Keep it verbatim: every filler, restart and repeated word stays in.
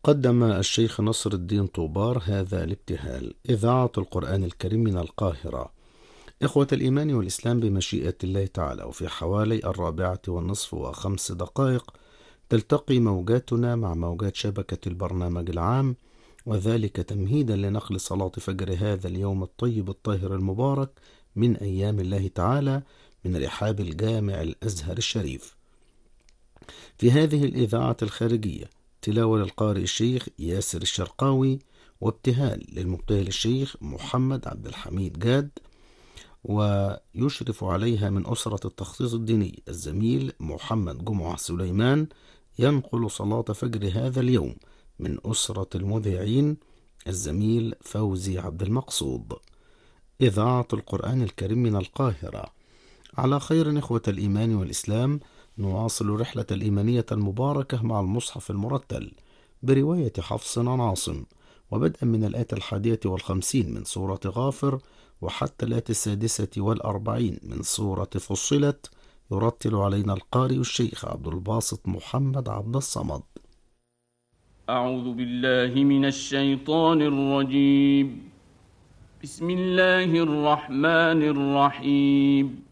قدم الشيخ نصر الدين طوبار هذا الابتهال: إذاعة القرآن الكريم من القاهرة. إخوة الإيمان والإسلام، بمشيئة الله تعالى وفي حوالي الرابعة والنصف وخمس دقائق تلتقي موجاتنا مع موجات شبكة البرنامج العام، وذلك تمهيدا لنقل صلاة فجر هذا اليوم الطيب الطاهر المبارك من أيام الله تعالى من رحاب الجامع الأزهر الشريف. في هذه الإذاعة الخارجية تلاوة للقارئ الشيخ ياسر الشرقاوي، وابتهال للمبتهل الشيخ محمد عبد الحميد جاد، ويشرف عليها من أسرة التخصيص الديني الزميل محمد جمعة سليمان، ينقل صلاة فجر هذا اليوم من أسرة المذيعين الزميل فوزي عبد المقصود. إذاعة القرآن الكريم من القاهرة. على خير إخوة الإيمان والإسلام، نواصل رحلة الإيمانية المباركة مع المصحف المرتل برواية حفص عن عاصم، وبدءا من الآية الحادية والخمسين من سورة غافر وحتى الآية السادسة والأربعين من سورة فصلت، يرتل علينا القارئ الشيخ عبد الباسط محمد عبد الصمد. أعوذ بالله من الشيطان الرجيم. بسم الله الرحمن الرحيم.